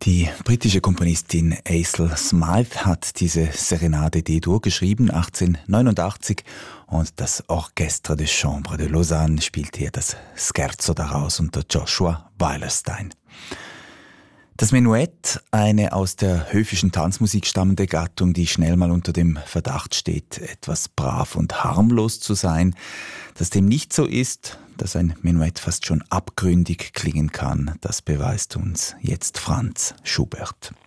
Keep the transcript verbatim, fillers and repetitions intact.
Die britische Komponistin Aisle Smythe hat diese Serenade D-Dur geschrieben, achtzehnhundertneunundachtzig, und das Orchestre de Chambre de Lausanne spielt hier das Scherzo daraus unter Joshua Weilerstein. Das Menuett, eine aus der höfischen Tanzmusik stammende Gattung, die schnell mal unter dem Verdacht steht, etwas brav und harmlos zu sein. Dass dem nicht so ist, dass ein Menuett fast schon abgründig klingen kann, das beweist uns jetzt Franz Schubert.